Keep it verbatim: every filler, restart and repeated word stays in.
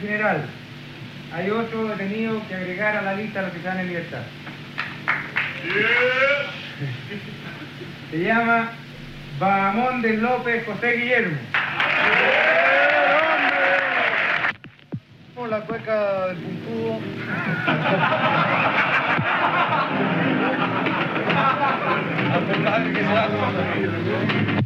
general. Hay otro detenido que agregar a la lista de los que están en libertad. Se llama Bahamondes López José Guillermo. La cueca del puntudo. A pesar de que se da como